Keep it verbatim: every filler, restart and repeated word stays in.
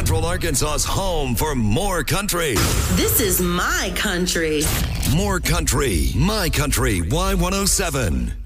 Central Arkansas's home for more country. This is my country. More country, my country, Y one oh seven.